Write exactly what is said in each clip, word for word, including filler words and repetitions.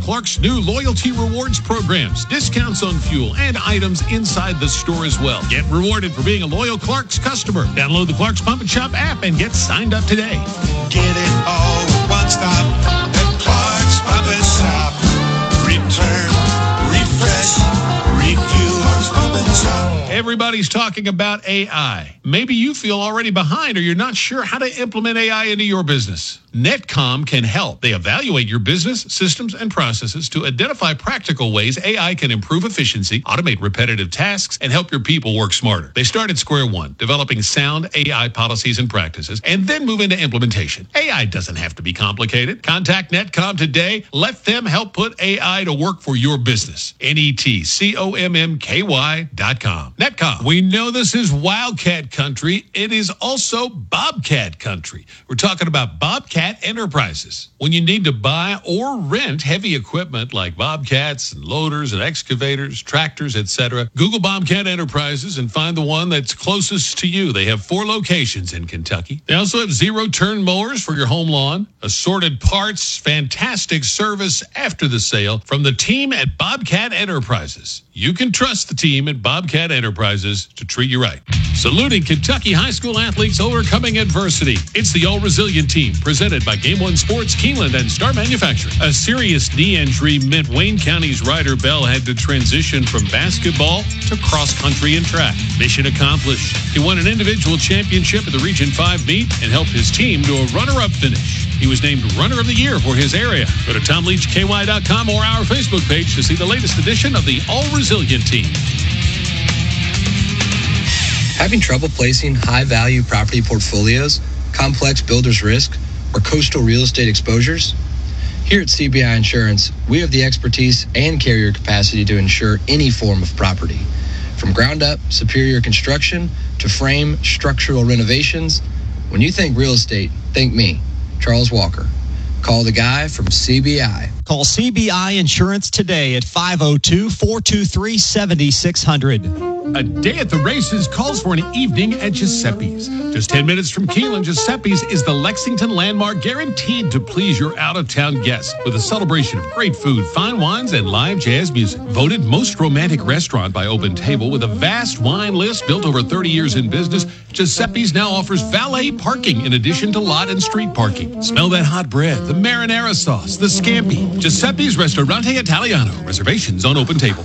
Clark's new loyalty rewards programs, discounts on fuel, and items inside the store as well. Get rewarded for being a loyal Clark's customer. Download the Clark's Pump and Shop app and get signed up today. Get it all with one stop at Clark's Pump and Shop. Return, refresh, refuel. Clark's Pump and Shop. Everybody's talking about A I. Maybe you feel already behind or you're not sure how to implement A I into your business. Netcom can help. They evaluate your business, systems, and processes to identify practical ways A I can improve efficiency, automate repetitive tasks, and help your people work smarter. They start at square one, developing sound A I policies and practices, and then move into implementation. A I doesn't have to be complicated. Contact Netcom today. Let them help put A I to work for your business. N E T C O M M K Y dot com. Netcom. We know this is Wildcat country. It is also Bobcat country. We're talking about Bobcat Enterprises. When you need to buy or rent heavy equipment like bobcats and loaders and excavators, tractors, et cetera, Google Bobcat Enterprises and find the one that's closest to you. They have four locations in Kentucky. They also have zero-turn mowers for your home lawn, assorted parts, fantastic service after the sale from the team at Bobcat Enterprises. You can trust the team at Bobcat Enterprises to treat you right. Saluting Kentucky high school athletes overcoming adversity. It's the All Resilient Team, presented by Game One Sports, Keeneland, and Star Manufacturing. A serious knee injury meant Wayne County's Ryder Bell had to transition from basketball to cross country and track. Mission accomplished. He won an individual championship at the Region five meet and helped his team to a runner-up finish. He was named Runner of the Year for his area. Go to tom leach k y dot com or our Facebook page to see the latest edition of the All Resilient Team. Having trouble placing high-value property portfolios, complex builder's risk, or coastal real estate exposures? Here at C B I Insurance, we have the expertise and carrier capacity to insure any form of property. From ground-up, superior construction to frame structural renovations, when you think real estate, think me, Charles Walker. Call the guy from C B I. Call C B I Insurance today at five oh two, four two three, seven six zero zero. A day at the races calls for an evening at Giuseppe's. Just ten minutes from Keeneland, Giuseppe's is the Lexington landmark guaranteed to please your out-of-town guests with a celebration of great food, fine wines, and live jazz music. Voted most romantic restaurant by Open Table with a vast wine list built over thirty years in business, Giuseppe's now offers valet parking in addition to lot and street parking. Smell that hot bread, the marinara sauce, the scampi. Giuseppe's Ristorante Italiano. Reservations on Open Table.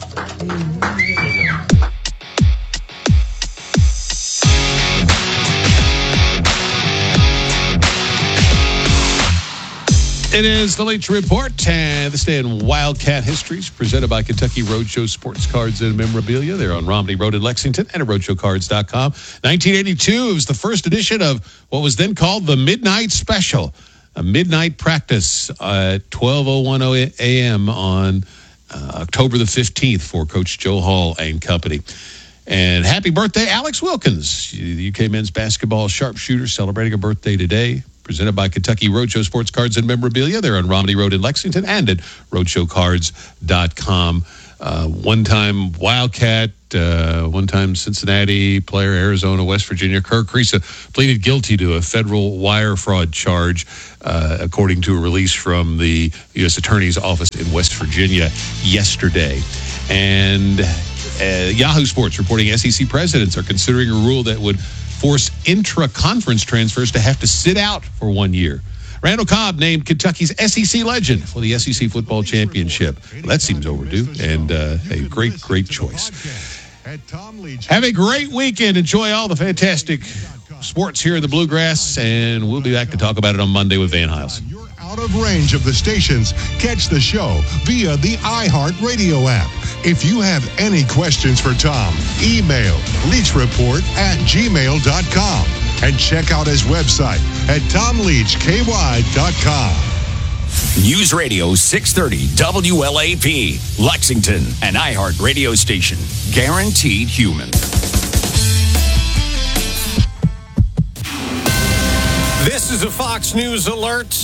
It is the Leach Report, and this day in Wildcat Histories, presented by Kentucky Roadshow Sports Cards and Memorabilia. They're on Romney Road in Lexington and at roadshow cards dot com. nineteen eighty-two, it was the first edition of what was then called the Midnight Special, a midnight practice at twelve oh one a.m. on uh, October the fifteenth for Coach Joe Hall and company. And happy birthday, Alex Wilkins, the U K men's basketball sharpshooter, celebrating a birthday today. Presented by Kentucky Roadshow Sports Cards and Memorabilia. They're on Romney Road in Lexington and at roadshow cards dot com. Uh, one-time Wildcat, uh, one-time Cincinnati player, Arizona, West Virginia. Kirk Kriisa pleaded guilty to a federal wire fraud charge, uh, according to a release from the U S Attorney's Office in West Virginia yesterday. And uh, Yahoo Sports reporting S E C presidents are considering a rule that would force intra-conference transfers to have to sit out for one year. Randall Cobb named Kentucky's S E C legend for the S E C football championship. Well, that seems overdue, and uh, a great, great choice. Have a great weekend. Enjoy all the fantastic sports here in the Bluegrass, and we'll be back to talk about it on Monday with Van Hiles. Out of range of the stations, catch the show via the iHeartRadio app. If you have any questions for Tom, email leachreport at gmail dot com and check out his website at tom leach k y dot com. News Radio six thirty W L A P, Lexington, an iHeart radio station. Guaranteed human. This is a Fox News alert.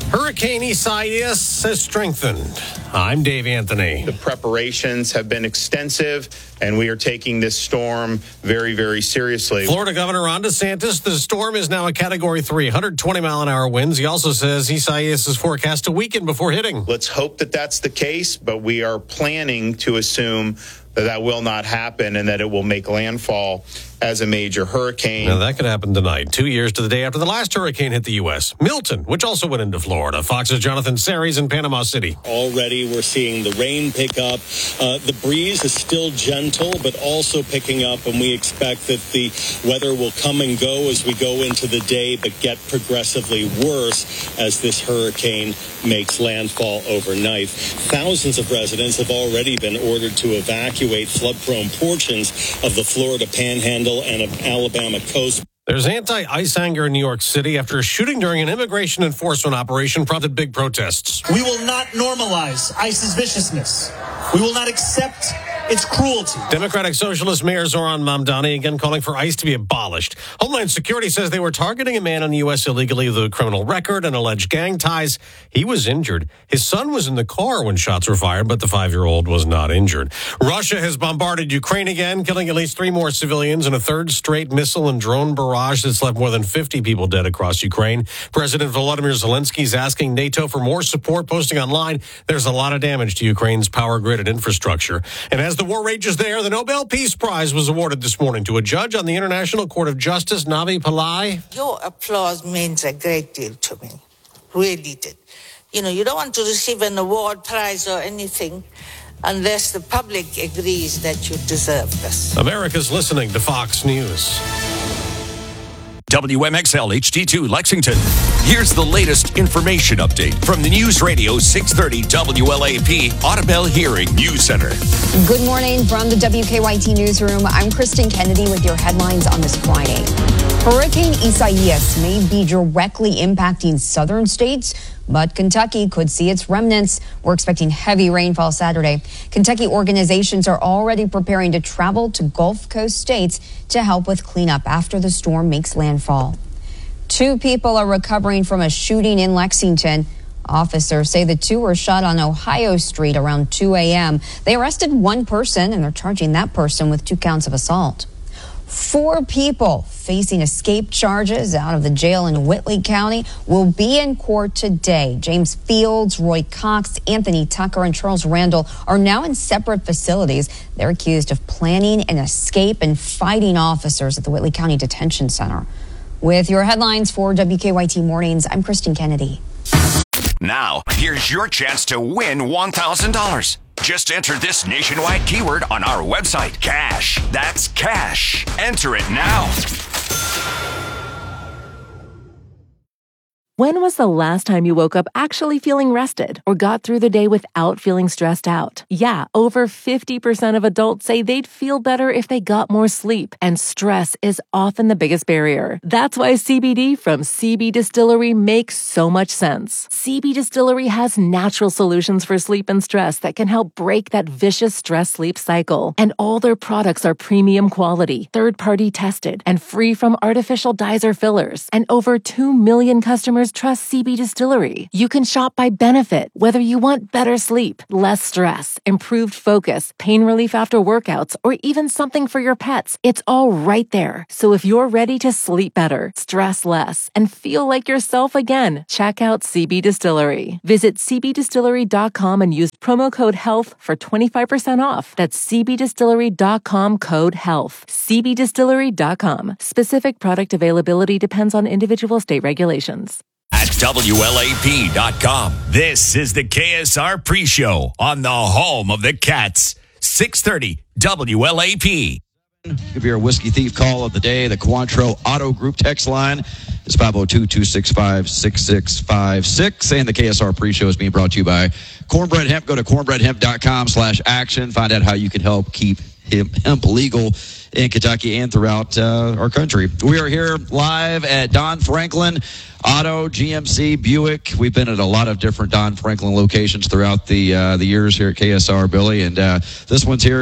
Hurricane Isaias has strengthened. I'm Dave Anthony. The preparations have been extensive, and we are taking this storm very, very seriously. Florida Governor Ron DeSantis, the storm is now a Category three, one hundred twenty mile an hour winds. He also says Isaias is forecast to weaken before hitting. Let's hope that that's the case, but we are planning to assume that that will not happen and that it will make landfall as a major hurricane. Now, that could happen tonight, two years to the day after the last hurricane hit the U S. Milton, which also went into Florida. Fox's Jonathan Saries in Panama City. Already we're seeing the rain pick up. Uh, the breeze is still gentle, but also picking up, and we expect that the weather will come and go as we go into the day, but get progressively worse as this hurricane makes landfall overnight. Thousands of residents have already been ordered to evacuate flood-prone portions of the Florida Panhandle and of Alabama coast. There's anti-ICE anger in New York City after a shooting during an immigration enforcement operation prompted big protests. We will not normalize ICE's viciousness. We will not accept its cruelty. Democratic Socialist Mayor Zoran Mamdani again calling for ICE to be abolished. Homeland Security says they were targeting a man in the U S illegally with a criminal record and alleged gang ties. He was injured. His son was in the car when shots were fired, but the five-year-old was not injured. Russia has bombarded Ukraine again, killing at least three more civilians in a third straight missile and drone barrage that's left more than fifty people dead across Ukraine. President Volodymyr Zelensky is asking NATO for more support, posting online, there's a lot of damage to Ukraine's power grid and infrastructure. And as the war rages there, the Nobel Peace Prize was awarded this morning to a judge on the International Court of Justice, Navi Pillai. Your applause means a great deal to me. Really did. You know, you don't want to receive an award, prize, or anything unless the public agrees that you deserve this. America's listening to Fox News. W M X L H D two Lexington. Here's the latest information update from the News Radio six thirty W L A P Audubell Hearing News Center. Good morning from the W K Y T Newsroom. I'm Kristen Kennedy with your headlines on this Friday. Hurricane Isaias may be directly impacting southern states, but Kentucky could see its remnants. We're expecting heavy rainfall Saturday. Kentucky organizations are already preparing to travel to Gulf Coast states to help with cleanup after the storm makes landfall. Two people are recovering from a shooting in Lexington. Officers say the two were shot on Ohio Street around two a.m. They arrested one person, and they're charging that person with two counts of assault. Four people facing escape charges out of the jail in Whitley County will be in court today. James Fields, Roy Cox, Anthony Tucker, and Charles Randall are now in separate facilities. They're accused of planning an escape and fighting officers at the Whitley County Detention Center. With your headlines for W K Y T Mornings, I'm Kristen Kennedy. Now, here's your chance to win one thousand dollars. Just enter this nationwide keyword on our website, cash. That's cash. Enter it now. When was the last time you woke up actually feeling rested or got through the day without feeling stressed out? Yeah, over fifty percent of adults say they'd feel better if they got more sleep, and stress is often the biggest barrier. That's why C B D from C B Distillery makes so much sense. C B Distillery has natural solutions for sleep and stress that can help break that vicious stress-sleep cycle. And all their products are premium quality, third-party tested, and free from artificial dyes or fillers. And over two million customers trust C B Distillery. You can shop by benefit, whether you want better sleep, less stress, improved focus, pain relief after workouts, or even something for your pets. It's all right there. So if you're ready to sleep better, stress less, and feel like yourself again, check out C B Distillery. Visit c b distillery dot com and use promo code HEALTH for twenty-five percent off. That's c b distillery dot com code HEALTH. c b distillery dot com. Specific product availability depends on individual state regulations. At W L A P dot com. This is the K S R Pre-Show on the home of the Cats. six thirty W L A P. Give your whiskey thief call of the day. The Cointreau Auto Group text line is five oh two, two six five, six six five six. And the K S R Pre-Show is being brought to you by Cornbread Hemp. Go to cornbread hemp dot com slash action. Find out how you can help keep hemp legal in Kentucky and throughout uh, our country. We are here live at Don Franklin Auto, G M C, Buick. We've been at a lot of different Don Franklin locations throughout the uh, the years here at K S R, Billy. And uh, this one's here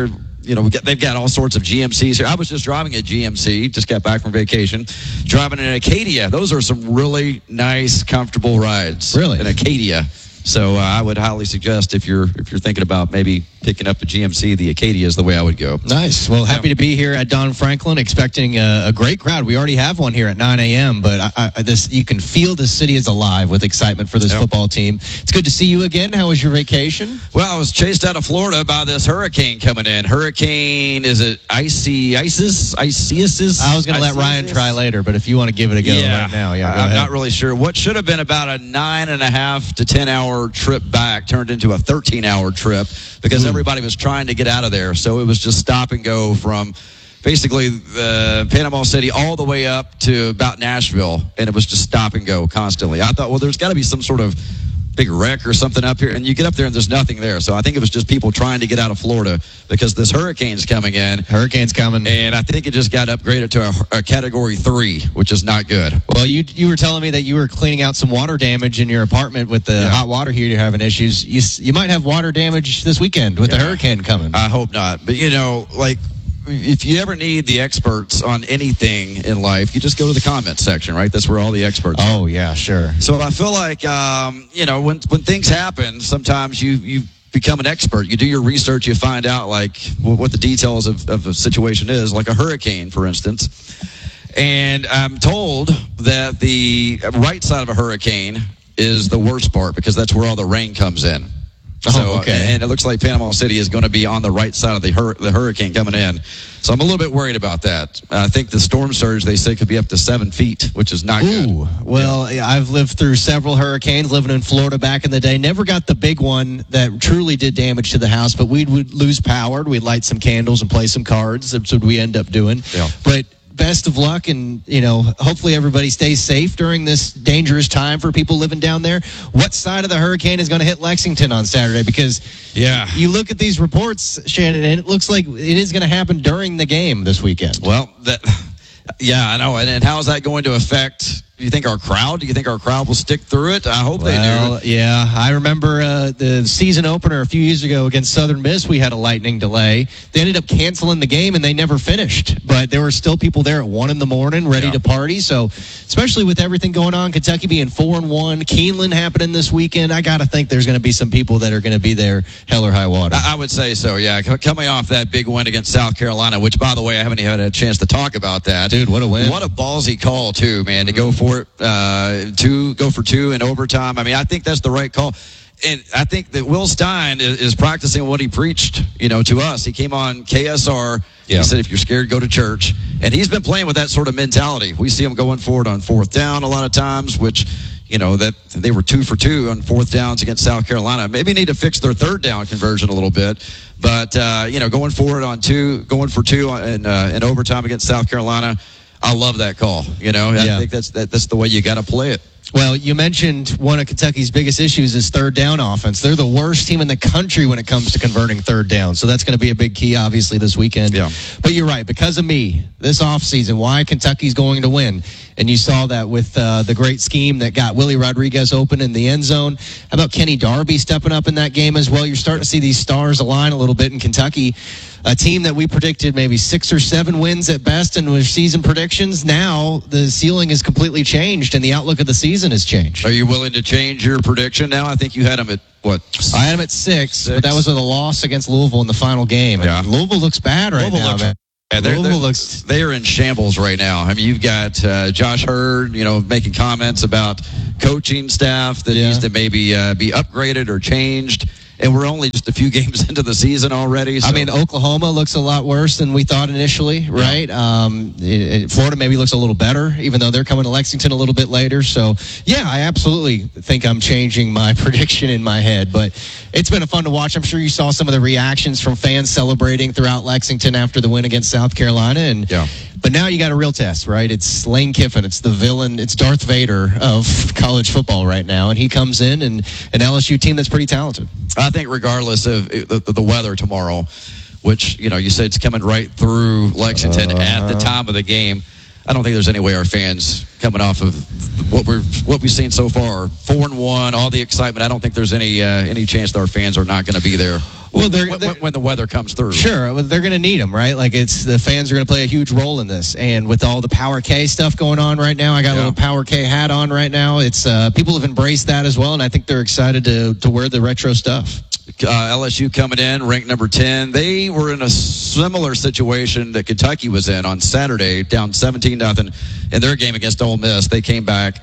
you know, we got, they've got all sorts of G M Cs here. I was just driving a G M C, just got back from vacation, driving an Acadia. Those are some really nice, comfortable rides. Really? An Acadia. So uh, I would highly suggest if you're if you're thinking about maybe picking up a G M C, the Acadia is the way I would go. Nice. Well, happy to be here at Don Franklin, expecting a, a great crowd. We already have one here at nine a.m., but I, I, this you can feel the city is alive with excitement for this Yep. football team. It's good to see you again. How was your vacation? Well, I was chased out of Florida by this hurricane coming in. Hurricane, is it icy, ISIS? ISIS? I was going to let Ryan try later, but if you want to give it a go Yeah. right now, yeah, go I'm ahead. not really sure. What should have been about a nine and a half to ten hour trip back turned into a thirteen hour trip because Ooh. everybody was trying to get out of there. So it was just stop and go from basically uh, Panama City all the way up to about Nashville, and it was just stop and go constantly. I thought, well, there's got to be some sort of big wreck or something up here, and you get up there and there's nothing there. So I think it was just people trying to get out of Florida because this hurricane's coming in. Hurricane's coming. And I think it just got upgraded to a, a category three, which is not good. Well, you you were telling me that you were cleaning out some water damage in your apartment with the Yeah. hot water heater you're having issues. You s- you might have water damage this weekend with the Yeah. hurricane coming. I hope not. But, you know, like, if you ever need the experts on anything in life, you just go to the comment section, right? That's where all the experts are. Oh, yeah, sure. So I feel like, um, you know, when when things happen, sometimes you, you become an expert. You do your research. You find out, like, what, what the details of, of a situation is, like a hurricane, for instance. And I'm told that the right side of a hurricane is the worst part because that's where all the rain comes in. Oh, So, okay. and it looks like Panama City is going to be on the right side of the hur- the hurricane coming in. So I'm a little bit worried about that. I think the storm surge, they say, could be up to seven feet, which is not good. Ooh, well, yeah, I've lived through several hurricanes, living in Florida back in the day. Never got the big one that truly did damage to the house, but we would lose power. We'd light some candles and play some cards. That's what we end up doing. Yeah. But best of luck, and, you know, hopefully everybody stays safe during this dangerous time for people living down there. What side of the hurricane is going to hit Lexington on Saturday? Because Yeah. you look at these reports, Shannon, and it looks like it is going to happen during the game this weekend. Well, that, yeah, I know. And, and how is that going to affect? Do you think our crowd? Do you think our crowd will stick through it? I hope Well, they do. yeah. I remember uh, the season opener a few years ago against Southern Miss. We had a lightning delay. They ended up canceling the game, and they never finished. But there were still people there at one in the morning, ready Yeah. to party. So, especially with everything going on, Kentucky being four and one, Keeneland happening this weekend, I got to think there's going to be some people that are going to be there, hell or high water. I, I would say so. Yeah, C- coming off that big win against South Carolina, which, by the way, I haven't even had a chance to talk about that. Dude, what a win! What a ballsy call too, man, to go for it. Uh, two, go for two in overtime. I mean, I think that's the right call. And I think that Will Stein is, is practicing what he preached, you know, to us. He came on K S R. Yeah. He said, if you're scared, go to church. And he's been playing with that sort of mentality. We see him going forward on fourth down a lot of times, which, you know, that they were two for two on fourth downs against South Carolina. Maybe need to fix their third down conversion a little bit. But, uh, you know, going forward on two, going for two in, uh, in overtime against South Carolina, I love that call. You know, I Yeah. think that's that, that's the way you got to play it. Well, you mentioned one of Kentucky's biggest issues is third down offense. They're the worst team in the country when it comes to converting third down. So that's going to be a big key, obviously, this weekend. Yeah. But you're right. Because of me, this offseason, why Kentucky's going to win. And you saw that with uh, the great scheme that got Willie Rodriguez open in the end zone. How about Kenny Darby stepping up in that game as well? You're starting to see these stars align a little bit in Kentucky. A team that we predicted maybe six or seven wins at best in with season predictions. Now the ceiling is completely changed and the outlook of the season has changed. Are you willing to change your prediction now? I think you had them at what? I had them at six, Six. but that was with a loss against Louisville in the final game. And Yeah. Louisville looks bad right Louisville now, looks- man. Yeah, they're, Louisville they're, looks. they are in shambles right now. I mean, you've got uh, Josh Hurd, you know, making comments about coaching staff that Yeah. needs to maybe uh, be upgraded or changed. And we're only just a few games into the season already. So. I mean, Oklahoma looks a lot worse than we thought initially, right? Um, it, it- Florida maybe looks a little better, even though they're coming to Lexington a little bit later. So, yeah, I absolutely think I'm changing my prediction in my head. But it's been a fun to watch. I'm sure you saw some of the reactions from fans celebrating throughout Lexington after the win against South Carolina. And Yeah. But now you got a real test, right? It's Lane Kiffin. It's the villain. It's Darth Vader of college football right now. And he comes in and an L S U team that's pretty talented. I think regardless of the, the weather tomorrow, which, you know, you said it's coming right through Lexington Uh-huh. at the time of the game, I don't think there's any way our fans coming off of what we're what we've seen so far, four and one, all the excitement. I don't think there's any uh, any chance that our fans are not going to be there. Well, they're, when, they're, when the weather comes through. Sure, well, they're going to need them, right? Like it's the fans are going to play a huge role in this, and with all the Power K stuff going on right now, I got yeah. a little Power K hat on right now. It's uh, people have embraced that as well, and I think they're excited to to wear the retro stuff. Uh, L S U coming in, ranked number ten. They were in a similar situation that Kentucky was in on Saturday, down seventeen nothing in their game against Ole Miss. They came back,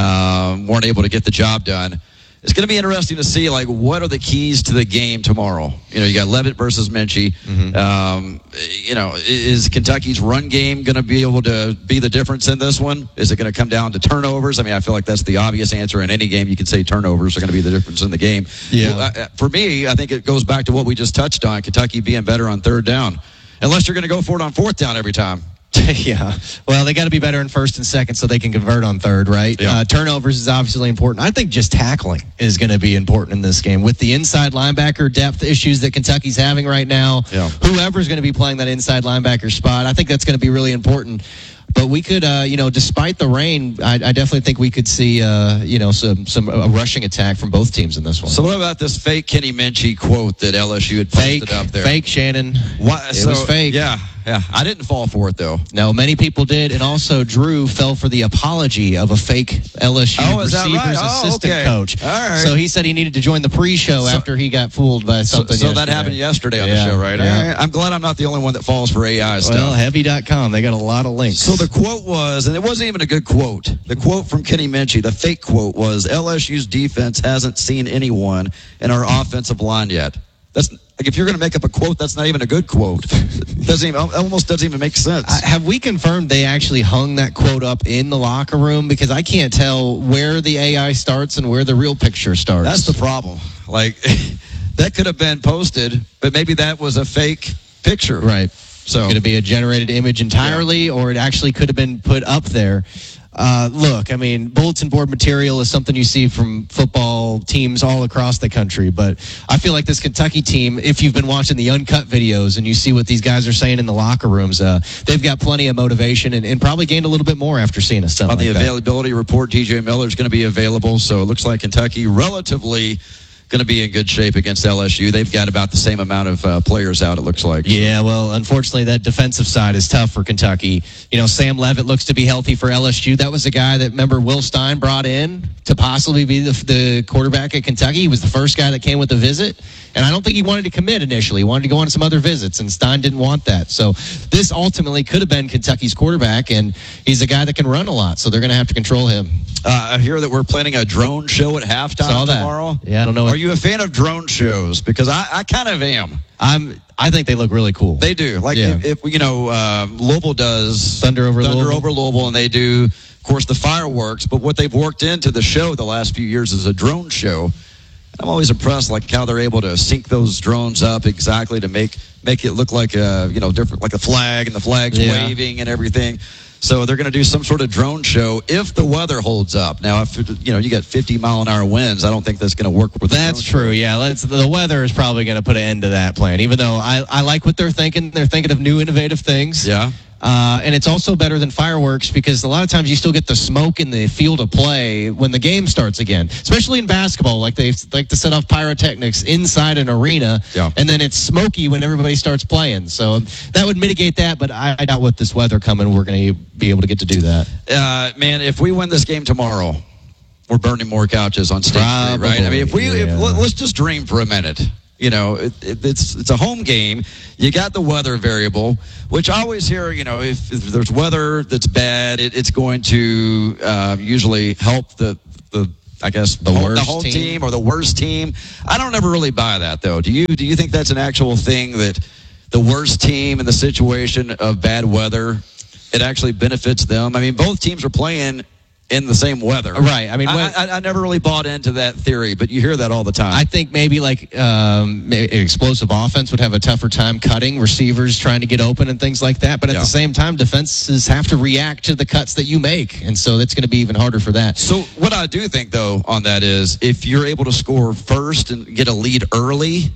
um, weren't able to get the job done. It's going to be interesting to see, like, what are the keys to the game tomorrow? You know, you got Levitt versus Minchie. Mm-hmm. Um, you know, is Kentucky's run game going to be able to be the difference in this one? Is it going to come down to turnovers? I mean, I feel like that's the obvious answer in any game. You can say turnovers are going to be the difference in the game. Yeah. Well, uh, for me, I think it goes back to what we just touched on, Kentucky being better on third down. Unless you're going to go for it on fourth down every time. Yeah. Well, they got to be better in first and second so they can convert on third, right? Yeah. Uh, turnovers is obviously important. I think just tackling is going to be important in this game. With the inside linebacker depth issues that Kentucky's having right now, yeah. whoever's going to be playing that inside linebacker spot, I think that's going to be really important. But we could, uh, you know, despite the rain, I, I definitely think we could see, uh, you know, some some a rushing attack from both teams in this one. So what about this fake Kenny Minchie quote that L S U had posted fake, up there? Fake, Shannon. What? It so, was fake. Yeah, yeah. I didn't fall for it, though. No, many people did. And also, Drew fell for the apology of a fake L S U oh, is that receivers right? oh, assistant okay. coach. All right. So he said he needed to join the pre-show so, after he got fooled by something So, so yesterday. that happened yesterday on yeah, the show, right? Yeah. All right. I'm glad I'm not the only one that falls for A I stuff. Well, heavy dot com, they got a lot of links. So the quote was, and it wasn't even a good quote. The quote from Kenny Minchie, the fake quote was, L S U's defense hasn't seen anyone in our offensive line yet. That's like if you're going to make up a quote, that's not even a good quote. It doesn't even, it almost doesn't even make sense. Uh, have we confirmed they actually hung that quote up in the locker room? Because I can't tell where the A I starts and where the real picture starts. That's the problem. Like that could have been posted, but maybe that was a fake picture. Right. So could it be a generated image entirely, yeah. or it actually could have been put up there? Uh, look, I mean, bulletin board material is something you see from football teams all across the country, but I feel like this Kentucky team, if you've been watching the uncut videos and you see what these guys are saying in the locker rooms, uh, they've got plenty of motivation and, and probably gained a little bit more after seeing a stunt on like the that. Availability report, D J Miller is going to be available, so it looks like Kentucky relatively going to be in good shape against L S U. They've got about the same amount of uh, players out, it looks like. Yeah, well, unfortunately, that defensive side is tough for Kentucky. You know, Sam Levitt looks to be healthy for L S U. That was the guy that, remember, Will Stein brought in to possibly be the, the quarterback at Kentucky. He was the first guy that came with a visit, and I don't think he wanted to commit initially. He wanted to go on some other visits, and Stein didn't want that. So this ultimately could have been Kentucky's quarterback, and he's a guy that can run a lot, so they're going to have to control him. Uh, I hear that we're planning a drone show at halftime Saw that. tomorrow. Yeah, I don't know. Are you a fan of drone shows? Because I, I kind of am. I'm. I think they look really cool. They do. Like yeah. if, if you know, uh, Louisville does Thunder over Thunder Louisville. over Louisville, and they do, of course, the fireworks. But what they've worked into the show the last few years is a drone show. I'm always impressed, like how they're able to sync those drones up exactly to make make it look like a you know different, like a flag, and the flag's yeah. waving and everything. So they're going to do some sort of drone show if the weather holds up. Now, if you know you got fifty mile an hour winds, I don't think that's going to work with. That's true. Yeah, let's, the weather is probably going to put an end to that plan. Even though I, I like what they're thinking, they're thinking of new innovative things. Yeah. Uh, and it's also better than fireworks because a lot of times you still get the smoke in the field of play when the game starts again, especially in basketball. Like they like to set off pyrotechnics inside an arena, yeah. and then it's smoky when everybody starts playing. So that would mitigate that, but I, I doubt with this weather coming, we're going to be able to get to do that. Uh, man, if we win this game tomorrow, we're burning more couches on State Street, right? I mean, if we yeah. if, let's just dream for a minute. You know, it, it, it's it's a home game. You got the weather variable, which I always hear, you know, if, if there's weather that's bad, it, it's going to uh, usually help the, the I guess, the, the worst home team. team or the worst team. I don't ever really buy that, though. Do you? Do you think that's an actual thing, that the worst team in the situation of bad weather, it actually benefits them? I mean, both teams are playing in the same weather. Right. I mean, I, I, I never really bought into that theory, but you hear that all the time. I think maybe like um, an explosive offense would have a tougher time cutting receivers trying to get open and things like that. But at yeah. the same time, defenses have to react to the cuts that you make. And so that's going to be even harder for that. So what I do think, though, on that is if you're able to score first and get a lead early,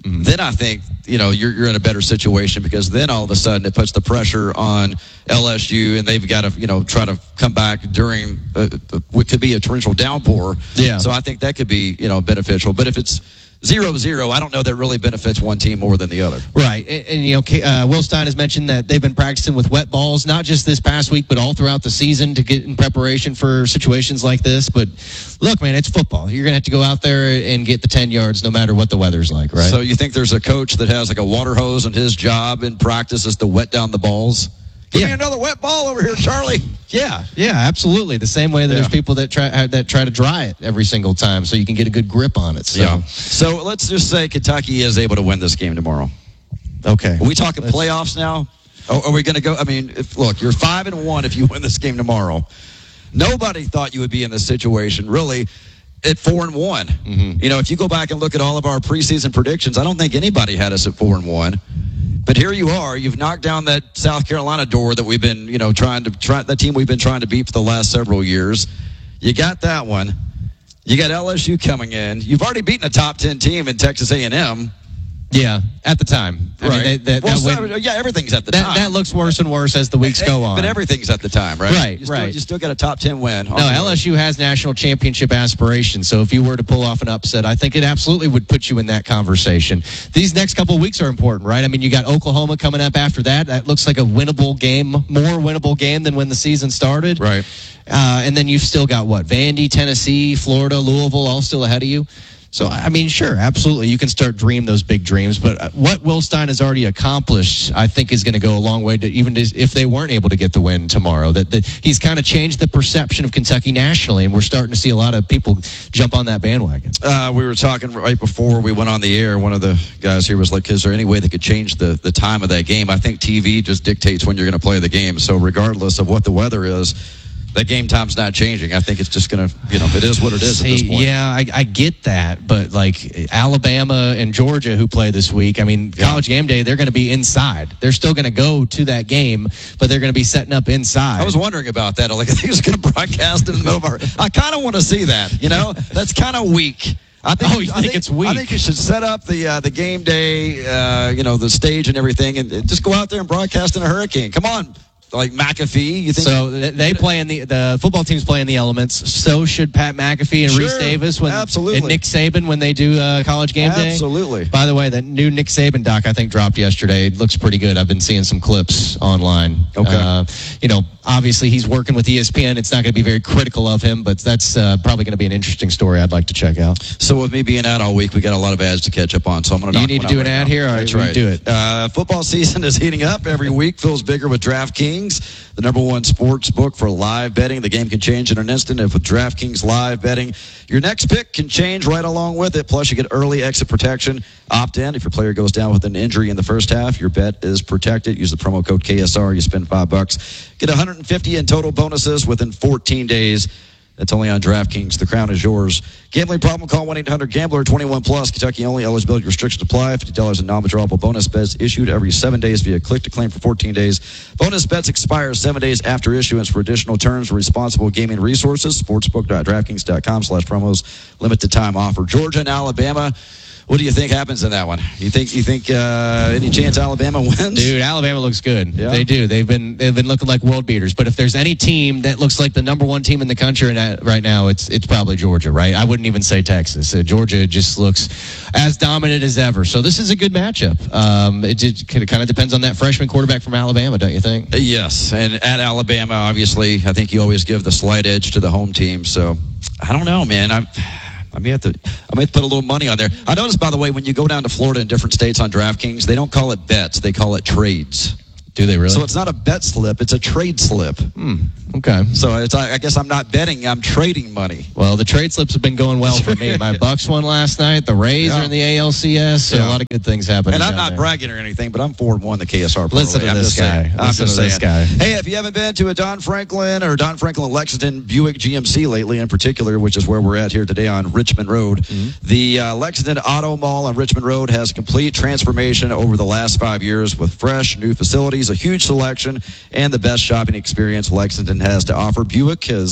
mm-hmm. then I think, you know, you're, you're in a better situation because then all of a sudden it puts the pressure on L S U and they've got to, you know, try to come back during uh, what could be a torrential downpour. Yeah. So I think that could be, you know, beneficial. But if it's Zero zero, I don't know that really benefits one team more than the other. Right, and, and you know, uh, Will Stein has mentioned that they've been practicing with wet balls, not just this past week, but all throughout the season to get in preparation for situations like this. But look, man, it's football. You're gonna have to go out there and get the ten yards, no matter what the weather's like, right? So you think there's a coach that has like a water hose and his job in practice is to wet down the balls? Give yeah. me another wet ball over here, Charlie. Yeah, yeah, absolutely. The same way that yeah. there's people that try that try to dry it every single time, so you can get a good grip on it. So. Yeah. So let's just say Kentucky is able to win this game tomorrow. Okay. Are we talking let's... playoffs now? Or are we going to go? I mean, if, look, you're five and one if you win this game tomorrow. Nobody thought you would be in this situation, really. At four and one, mm-hmm. you know, if you go back and look at all of our preseason predictions, I don't think anybody had us at four and one. But here you are. You've knocked down that South Carolina door that we've been, you know, trying to try that team we've been trying to beat for the last several years. You got that one. You got L S U coming in. You've already beaten a top ten team in Texas A and M. Yeah, at the time. I right. mean, they, that, well, that so, win, yeah, everything's at the that, time. That looks worse and worse as the weeks go on. But everything's at the time, right? Right, you still, right. You still got a top ten win. No, L S U has national championship aspirations. So if you were to pull off an upset, I think it absolutely would put you in that conversation. These next couple of weeks are important, right? I mean, you got Oklahoma coming up after that. That looks like a winnable game, more winnable game than when the season started. Right. Uh, and then you've still got what? Vandy, Tennessee, Florida, Louisville, all still ahead of you. So, I mean, sure, absolutely. You can start dream those big dreams. But what Will Stein has already accomplished, I think, is going to go a long way to even if they weren't able to get the win tomorrow. That, that he's kind of changed the perception of Kentucky nationally, and we're starting to see a lot of people jump on that bandwagon. Uh, we were talking right before we went on the air. One of the guys here was like, is there any way they could change the, the time of that game? I think T V just dictates when you're going to play the game. So regardless of what the weather is, that game time's not changing. I think it's just going to, you know, it is what it is at this point. Yeah, I, I get that. But, like, Alabama and Georgia who play this week, I mean, yeah. College game day, they're going to be inside. They're still going to go to that game, but they're going to be setting up inside. I was wondering about that. Like, I think it's going to broadcast in the middle of our... I kind of want to see that, you know? That's kind of weak. I think, oh, you I think, think it's weak? I think you should set up the uh, the game day, uh, you know, the stage and everything, and just go out there and broadcast in a hurricane. Come on. Like McAfee, you think? So they play in the the football teams play in the elements. So should Pat McAfee and sure, Reese Davis when absolutely. and Nick Saban when they do uh, College game day. Absolutely. By the way, that new Nick Saban doc I think dropped yesterday. It looks pretty good. I've been seeing some clips online. Okay. Uh, you know, obviously he's working with E S P N. It's not going to be very critical of him, but that's uh, probably going to be an interesting story I'd like to check out. So with me being out all week, we got a lot of ads to catch up on. So I'm going to. You need to do an ad here. All right, That's right. Do it. Uh, football season is heating up. Every week feels bigger with DraftKings, the number one sports book for live betting. The game can change in an instant if with DraftKings live betting. Your next pick can change right along with it. Plus, you get early exit protection. Opt in. If your player goes down with an injury in the first half, your bet is protected. Use the promo code K S R. You spend five bucks. Get one hundred fifty in total bonuses within fourteen days. That's only on DraftKings. The crown is yours. Gambling problem? Call one eight hundred gambler. twenty-one plus. Kentucky only. Eligibility restrictions apply. fifty dollars in non-withdrawable bonus bets issued every seven days via click to claim for fourteen days. Bonus bets expire seven days after issuance. For additional terms for responsible gaming resources, sportsbook dot draftkings dot com slash promos. Limited time offer. Georgia and Alabama. What do you think happens in that one? You think you think uh, any chance Alabama wins? Dude, Alabama looks good. Yeah. They do. They've been they've been looking like world beaters. But if there's any team that looks like the number one team in the country right now, it's it's probably Georgia, right? I wouldn't even say Texas. Uh, Georgia just looks as dominant as ever. So this is a good matchup. Um, it, it kind of depends on that freshman quarterback from Alabama, don't you think? Yes, and at Alabama, obviously, I think you always give the slight edge to the home team. So I don't know, man. I'm. I may have to. I may have to put a little money on there. I noticed, by the way, when you go down to Florida in different states on DraftKings, they don't call it bets; they call it trades. Do they really? So it's not a bet slip; it's a trade slip. Hmm. Okay. So it's. I guess I'm not betting; I'm trading money. Well, the trade slips have been going well for me. My Bucks won last night. The Rays Yeah. are in the A L C S. So Yeah. a lot of good things happening. And I'm down not there. bragging or anything, but I'm four and one the K S R. Listen to I'm this just guy. saying. I'm Listen just to this saying. guy. Hey, if you haven't been to a Don Franklin or Don Franklin Lexington Buick G M C lately, in particular, which is where we're at here today on Richmond Road, Mm-hmm. the uh, Lexington Auto Mall on Richmond Road has complete transformation over the last five years with fresh new facilities, a huge selection, and the best shopping experience Lexington has to offer. Buick has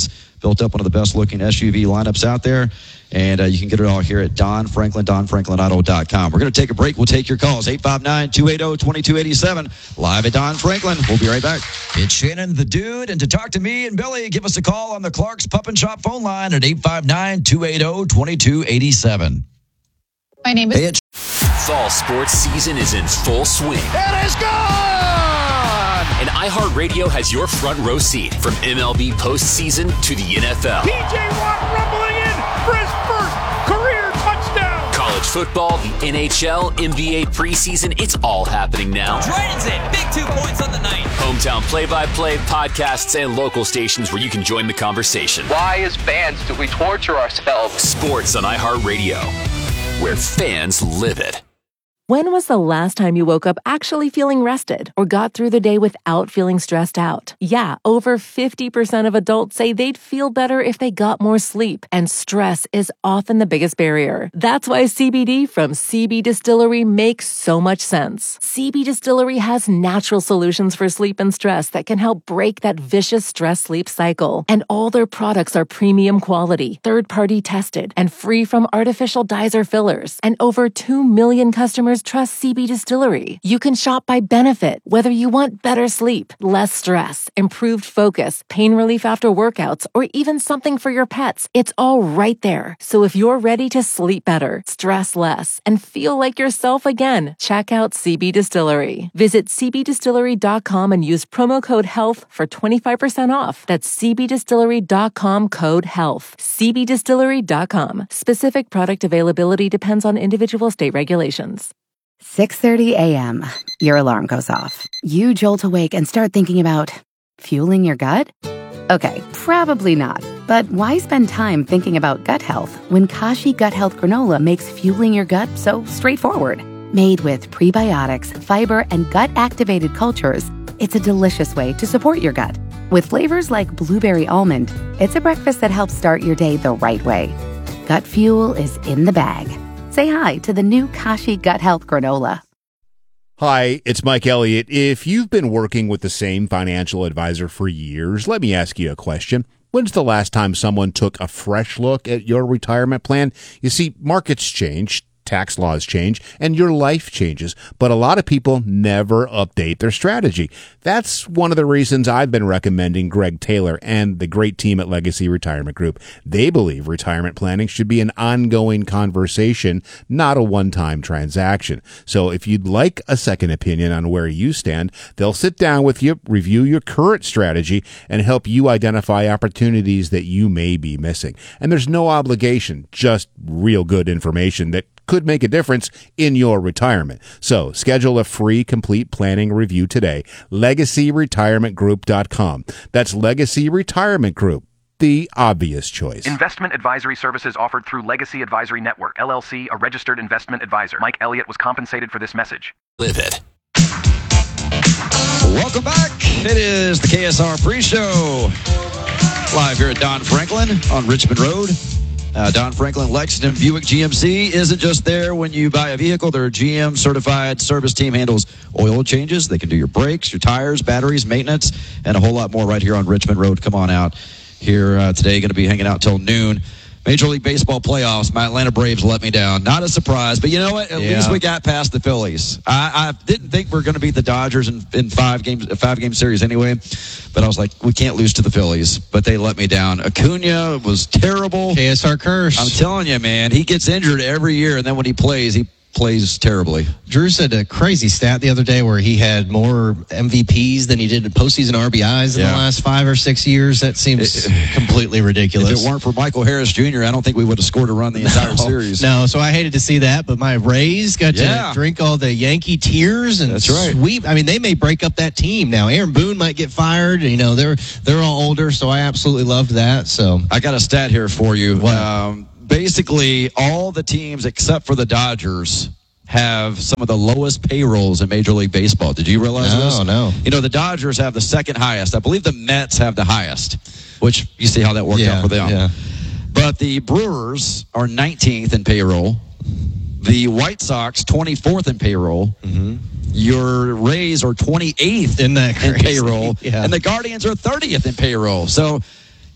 built up one of the best-looking S U V lineups out there. And uh, you can get it all here at Don Franklin, don franklin auto dot com. We're going to take a break. We'll take your calls. eight five nine, two eight zero, two two eight seven. Live at Don Franklin. We'll be right back. It's Shannon the Dude. And to talk to me and Billy, give us a call on the Clark's Pup and Shop phone line at eight five nine, two eight zero, two two eight seven. My name is... Hey, it's Fall sports season is in full swing. It is gone! And iHeartRadio has your front row seat from M L B postseason to the N F L. P J Watt rumbling in for his first career touchdown. College football, the N H L, N B A preseason, it's all happening now. Dragons in, big two points on the night. Hometown play-by-play, podcasts, and local stations where you can join the conversation. Why, as fans, do we torture ourselves? Sports on iHeartRadio, where fans live it. When was the last time you woke up actually feeling rested or got through the day without feeling stressed out? Yeah, over fifty percent of adults say they'd feel better if they got more sleep, and stress is often the biggest barrier. That's why C B D from C B Distillery makes so much sense. C B Distillery has natural solutions for sleep and stress that can help break that vicious stress-sleep cycle. And all their products are premium quality, third-party tested, and free from artificial dyes or fillers. And over two million customers trust C B Distillery. You can shop by benefit, whether you want better sleep, less stress, improved focus, pain relief after workouts, or even something for your pets. It's all right there. So if you're ready to sleep better, stress less, and feel like yourself again, check out C B Distillery. Visit c b distillery dot com and use promo code HEALTH for twenty-five percent off. That's c b distillery dot com code HEALTH. c b distillery dot com. Specific product availability depends on individual state regulations. six thirty a.m. Your alarm goes off. You jolt awake and start thinking about fueling your gut? Okay, probably not. But why spend time thinking about gut health when Kashi Gut Health Granola makes fueling your gut so straightforward? Made with prebiotics, fiber, and gut-activated cultures, it's a delicious way to support your gut. With flavors like blueberry almond, it's a breakfast that helps start your day the right way. Gut fuel is in the bag. Say hi to the new Kashi Gut Health Granola. Hi, it's Mike Elliott. If you've been working with the same financial advisor for years, let me ask you a question. When's the last time someone took a fresh look at your retirement plan? You see, markets change, tax laws change, and your life changes, but a lot of people never update their strategy. That's one of the reasons I've been recommending Greg Taylor and the great team at Legacy Retirement Group. They believe retirement planning should be an ongoing conversation, not a one-time transaction. So if you'd like a second opinion on where you stand, they'll sit down with you, review your current strategy, and help you identify opportunities that you may be missing. And there's no obligation, just real good information that could make a difference in your retirement. So schedule a free complete planning review today. legacy retirement group dot com. That's Legacy Retirement Group, the obvious choice. Investment advisory services offered through Legacy Advisory Network, L L C, a registered investment advisor. Mike Elliott was compensated for this message. Live it. Welcome back. It is the K S R Pre-Show. Live here at Don Franklin on Richmond Road. Uh, Don Franklin, Lexington, Buick G M C isn't just there when you buy a vehicle. Their G M certified service team handles oil changes. They can do your brakes, your tires, batteries, maintenance, and a whole lot more right here on Richmond Road. Come on out here uh, today. Going to be hanging out till noon. Major League Baseball playoffs. My Atlanta Braves let me down. Not a surprise, but you know what? At Yeah. least we got past the Phillies. I, I didn't think we were going to beat the Dodgers in, in five games, a five game series anyway. But I was like, we can't lose to the Phillies. But they let me down. Acuna was terrible. K S R curse. I'm telling you, man, he gets injured every year, and then when he plays, he plays terribly. Drew said a crazy stat the other day where he had more M V Ps than he did postseason R B Is in Yeah. the last five or six years. That seems completely ridiculous. If it weren't for Michael Harris Junior, I don't think we would have scored a run the entire no, series. No, so I hated to see that, but my Rays got Yeah. to drink all the Yankee tears and That's right. sweep. I mean, they may break up that team now. Aaron Boone might get fired. You know, they're they're all older, so I absolutely loved that. So I got a stat here for you. Um, basically, all the teams except for the Dodgers have some of the lowest payrolls in Major League Baseball. Did you realize No, this? no. You know, the Dodgers have the second highest. I believe the Mets have the highest, which you see how that worked Yeah, out for them. yeah. But the Brewers are nineteenth in payroll. The White Sox, twenty-fourth in payroll. Mm-hmm. Your Rays are twenty-eighth Isn't that in crazy? payroll. Yeah. And the Guardians are thirtieth in payroll. So,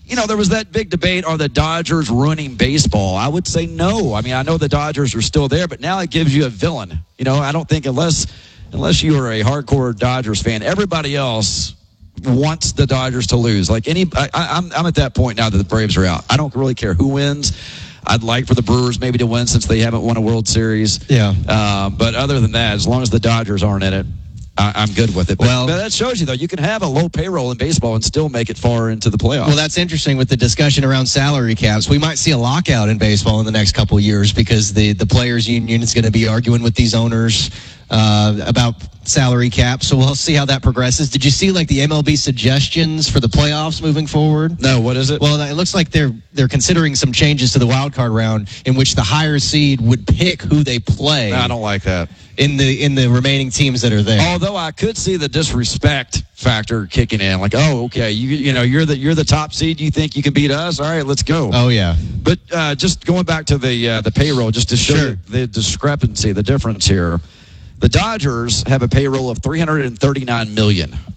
you know, there was that big debate, are the Dodgers ruining baseball? I would say no. I mean, I know the Dodgers are still there, but now it gives you a villain. You know, I don't think unless unless you are a hardcore Dodgers fan, everybody else wants the Dodgers to lose. Like any, I, I'm I'm at that point now that the Braves are out. I don't really care who wins. I'd like for the Brewers maybe to win since they haven't won a World Series. Yeah. Uh, but other than that, as long as the Dodgers aren't in it, I, I'm good with it. But, Well- but that shows you, though, you can have a low payroll in baseball and still make it far into the playoffs. Well, that's interesting with the discussion around salary caps. We might see a lockout in baseball in the next couple of years because the, the players' union is going to be arguing with these owners uh, about salary caps. So we'll see how that progresses. Did you see like the M L B suggestions for the playoffs moving forward? No, what is it? Well, it looks like they're they're considering some changes to the wild card round in which the higher seed would pick who they play. I don't like that. in the in the remaining teams that are there. Although I could see the disrespect factor kicking in, like, oh, okay, you you know, you're the you're the top seed. You think you can beat us? All right, let's go. Oh yeah. But uh, just going back to the uh, the payroll, just to show Sure. you the discrepancy, the difference here. The Dodgers have a payroll of three hundred thirty-nine million dollars.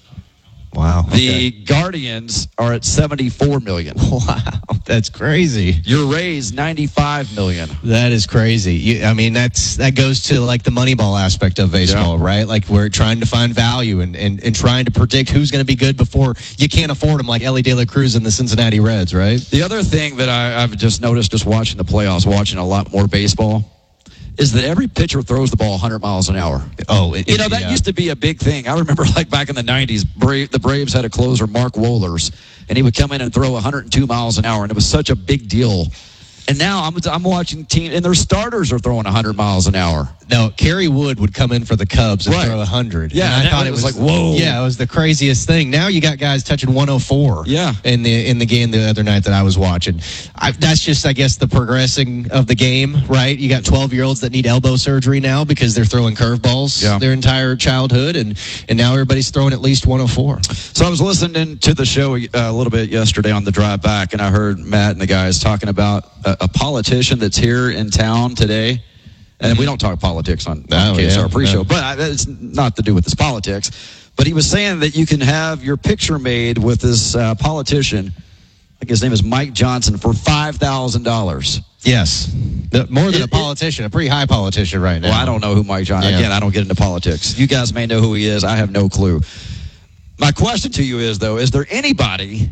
Wow. The Guardians are at seventy-four million dollars. Wow, that's crazy. Your Rays, ninety-five million dollars. That is crazy. You, I mean, that's that goes to like the Moneyball aspect of baseball, Yeah. right? Like we're trying to find value and, and, and trying to predict who's going to be good before you can't afford them, like Ellie De La Cruz and the Cincinnati Reds, right? The other thing that I, I've just noticed just watching the playoffs, watching a lot more baseball, is that every pitcher throws the ball one hundred miles an hour. Oh, it, You know, it- that yeah. used to be a big thing. I remember, like, back in the nineties, Bra- the Braves had a closer, Mark Wohlers, and he would come in and throw one hundred two miles an hour, and it was such a big deal. And now I'm, I'm watching teams, and their starters are throwing one hundred miles an hour. No, Kerry Wood would come in for the Cubs and Right. throw one hundred. Yeah, and and I that thought it was was like, whoa. Yeah, it was the craziest thing. Now you got guys touching one oh four. Yeah. in the in the game the other night that I was watching. I, that's just, I guess, the progressing of the game, right? You got twelve year olds that need elbow surgery now because they're throwing curveballs Yeah. their entire childhood, and and now everybody's throwing at least one oh four. So I was listening to the show uh, a little bit yesterday on the drive back, and I heard Matt and the guys talking about a, a politician that's here in town today. And we don't talk politics on, on Oh, K S R yeah, pre-show, yeah. but I, it's not to do with this politics. But he was saying that you can have your picture made with this uh, politician, I think his name is Mike Johnson, for five thousand dollars. Yes, The- more than It- a politician, a pretty high politician right now. Well, I don't know who Mike Johnson. Yeah. Again, I don't get into politics. You guys may know who he is. I have no clue. My question to you is, though, is there anybody,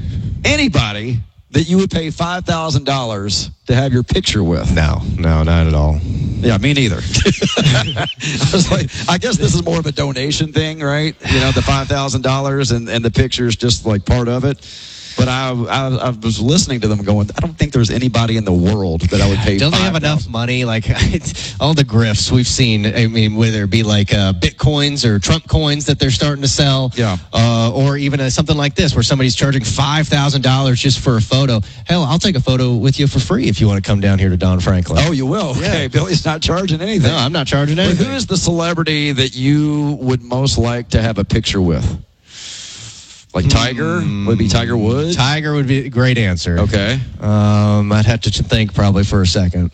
anybody that you would pay five thousand dollars to have your picture with? No, no, not at all. Yeah, me neither. I was like, I guess this is more of a donation thing, right? You know, the five thousand dollars and, and the picture's just like part of it. But I, I I was listening to them going, I don't think there's anybody in the world that I would pay. Don't they have five thousand dollars. enough money? Like it's, all the grifts we've seen. I mean, whether it be like uh, Bitcoins or Trump coins that they're starting to sell, Yeah. uh, or even uh something like this where somebody's charging five thousand dollars just for a photo. Hell, I'll take a photo with you for free if you want to come down here to Don Franklin. Oh, you will? Yeah. Okay, Billy's not charging anything. No, I'm not charging Well, anything. who is the celebrity that you would most like to have a picture with? Like Tiger? Would it be Tiger Woods? Tiger would be a great answer. Okay. Um, I'd have to think probably for a second.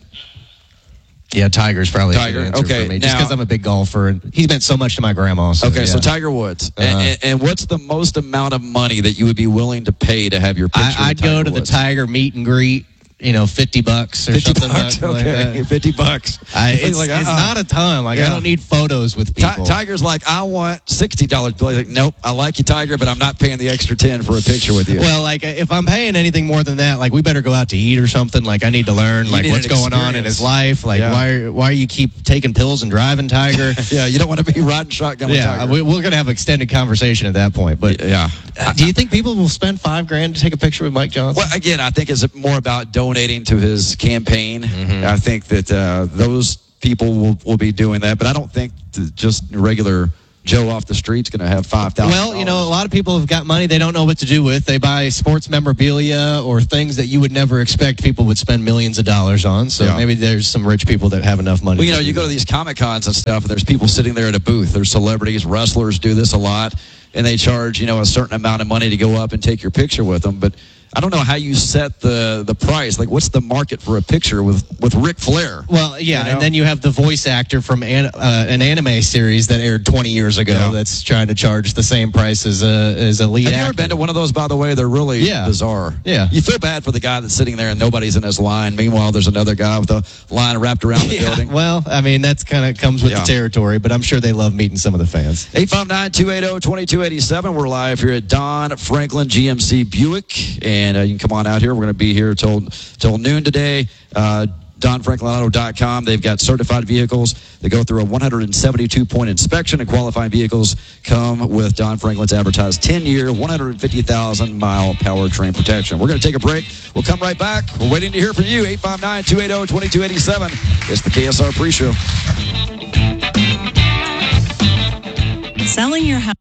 Yeah, Tiger's probably Tiger, a good answer okay, for me. Just now- because I'm a big golfer and he's meant so much to my grandma. So, Okay, so yeah. Tiger Woods. Uh-huh. And, and, and what's the most amount of money that you would be willing to pay to have your picture I, with I'd go Tiger to the Woods? Tiger meet and greet. You know, fifty bucks or fifty something bucks, like, okay. like that. fifty bucks. I, He's it's like, it's uh-uh. not a ton. Like Yeah. I don't need photos with Ti- people. Tiger's like, I want sixty dollars. Billy's like, nope, I like you, Tiger, but I'm not paying the extra ten for a picture with you. Well, like if I'm paying anything more than that, like we better go out to eat or something. Like I need to learn You like need what's an going on in experience. his life. Like Yeah. why why you keep taking pills and driving, Tiger? yeah, you don't want to be riding shotgun with Yeah, Tiger. we, we're gonna have extended conversation at that point. But yeah. uh, do you think people will spend five grand to take a picture with Mike Johnson? Well, again, I think it's more about donating to his campaign. Mm-hmm. I think that uh, those people will, will be doing that, but I don't think th- just regular Joe off the street's going to have five thousand. Well, you know, a lot of people have got money they don't know what to do with. They buy sports memorabilia or things that you would never expect people would spend millions of dollars on. So Yeah. maybe there's some rich people that have enough money. Well, you know, to you do go to that. these Comic Cons and stuff, and there's people sitting there at a booth. There's celebrities, wrestlers do this a lot, and they charge, you know, a certain amount of money to go up and take your picture with them. But I don't know how you set the, the price. Like, what's the market for a picture with, with Ric Flair? Well, yeah, You know? and then you have the voice actor from an, uh, an anime series that aired twenty years ago Yeah. that's trying to charge the same price as a, as a lead Have you actor. ever been to one of those, by the way? They're really Yeah. bizarre. Yeah. You feel bad for the guy that's sitting there and nobody's in his line. Meanwhile, there's another guy with a line wrapped around the Yeah, building. well, I mean, that's kind of comes with Yeah. the territory, but I'm sure they love meeting some of the fans. eight five nine, two eight zero, two two eight seven. We're live here at Don Franklin G M C Buick, and uh, you can come on out here. We're going to be here till till noon today. Uh, Don Franklin Auto dot com. They've got certified vehicles that go through a one hundred seventy-two point inspection, and qualifying vehicles come with Don Franklin's advertised ten-year, one hundred fifty thousand mile powertrain protection. We're going to take a break. We'll come right back. We're waiting to hear from you. eight five nine, two eight zero, two two eight seven. It's the K S R Pre-Show. Selling your house.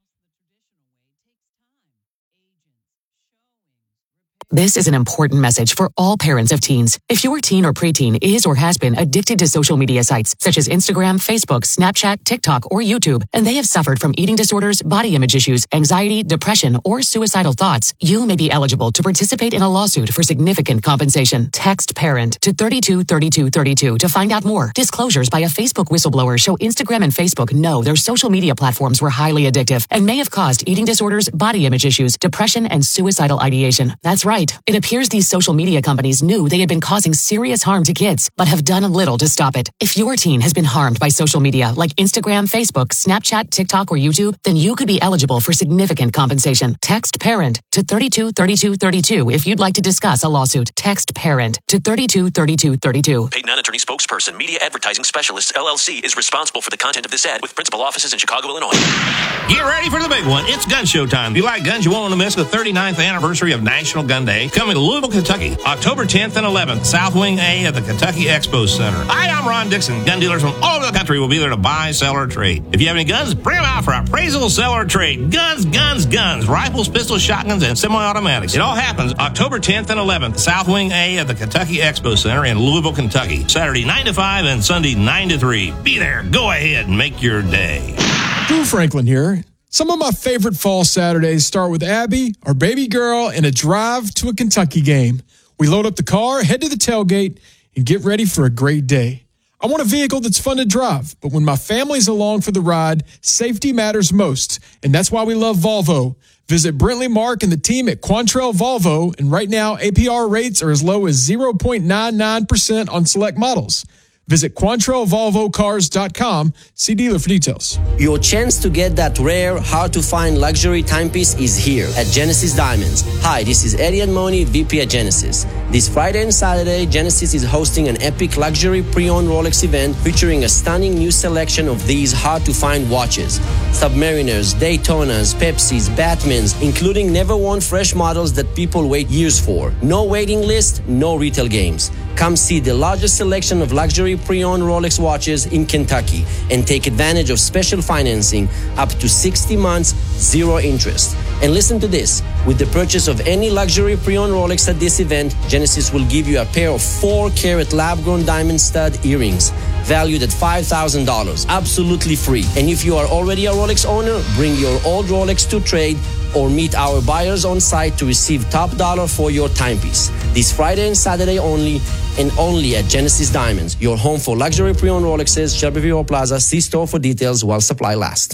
This is an important message for all parents of teens. If your teen or preteen is or has been addicted to social media sites such as Instagram, Facebook, Snapchat, TikTok, or YouTube, and they have suffered from eating disorders, body image issues, anxiety, depression, or suicidal thoughts, you may be eligible to participate in a lawsuit for significant compensation. Text PARENT to three two three two three two to find out more. Disclosures by a Facebook whistleblower show Instagram and Facebook know their social media platforms were highly addictive and may have caused eating disorders, body image issues, depression, and suicidal ideation. That's right. It appears these social media companies knew they had been causing serious harm to kids, but have done little to stop it. If your teen has been harmed by social media like Instagram, Facebook, Snapchat, TikTok, or YouTube, then you could be eligible for significant compensation. Text PARENT to three two three two three two if you'd like to discuss a lawsuit. Text PARENT to three two three two three two. Paid non-attorney spokesperson, Media Advertising Specialists, L L C, is responsible for the content of this ad with principal offices in Chicago, Illinois. Get ready for the big one. It's gun show time. If you like guns, you won't want to miss the thirty-ninth anniversary of National Gun Day, coming to Louisville, Kentucky, October tenth and eleventh, South Wing A at the Kentucky Expo Center. Hi, I'm Ron Dixon. Gun dealers from all over the country will be there to buy, sell, or trade. If you have any guns, bring them out for appraisal, sell, or trade. Guns, guns, guns. Rifles, pistols, shotguns, and semi-automatics. It all happens October tenth and eleventh, South Wing A at the Kentucky Expo Center in Louisville, Kentucky. Saturday nine to five and Sunday nine to three. Be there. Go ahead and make your day. Drew Franklin here. Some of my favorite fall Saturdays start with Abby, our baby girl, and a drive to a Kentucky game. We load up the car, head to the tailgate, and get ready for a great day. I want a vehicle that's fun to drive, but when my family's along for the ride, safety matters most, and that's why we love Volvo. Visit Brentley Mark and the team at Quantrell Volvo, and right now A P R rates are as low as zero point nine nine percent on select models. Visit Quantrell Volvo Cars dot com. See dealer for details. Your chance to get that rare, hard-to-find luxury timepiece is here at Genesis Diamonds. Hi, this is Eddie Admoni, V P at Genesis. This Friday and Saturday, Genesis is hosting an epic luxury pre-owned Rolex event featuring a stunning new selection of these hard-to-find watches. Submariners, Daytonas, Pepsis, Batmans, including never-worn fresh models that people wait years for. No waiting list, no retail games. Come see the largest selection of luxury pre-owned Rolex watches in Kentucky and take advantage of special financing up to sixty months, zero interest. And listen to this, with the purchase of any luxury pre-owned Rolex at this event, Genesis will give you a pair of four carat lab-grown diamond stud earrings valued at five thousand dollars, absolutely free. And if you are already a Rolex owner, bring your old Rolex to trade or meet our buyers on site to receive top dollar for your timepiece. This Friday and Saturday only, and only at Genesis Diamonds, your home for luxury pre-owned Rolexes, Shelbyville Plaza. See store for details while supply lasts.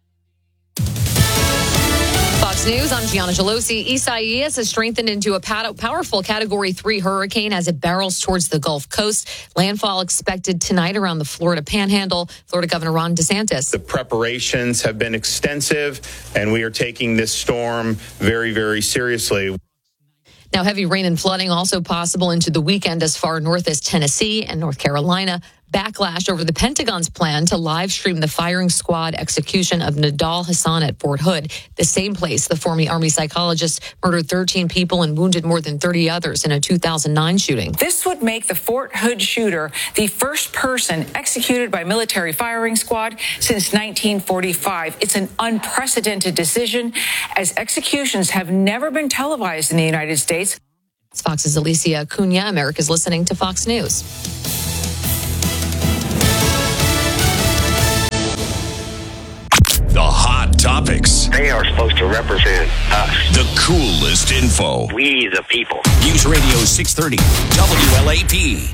Fox News, I'm Gianna Gelosi. Isaias has strengthened into a powerful Category three hurricane as it barrels towards the Gulf Coast. Landfall expected tonight around the Florida Panhandle. Florida Governor Ron DeSantis. The preparations have been extensive, and we are taking this storm very, very seriously. Now, heavy rain and flooding also possible into the weekend as far north as Tennessee and North Carolina. Backlash over the Pentagon's plan to live stream the firing squad execution of Nidal Hasan at Fort Hood, the same place the former Army psychologist murdered thirteen people and wounded more than thirty others in a two thousand nine shooting. This would make the Fort Hood shooter the first person executed by military firing squad since nineteen forty-five. It's an unprecedented decision, as executions have never been televised in the United States. It's Fox's Alicia Cunha. America's listening to Fox News. The hot topics They are supposed to represent us. The coolest info. We the people. News Radio six thirty W L A P.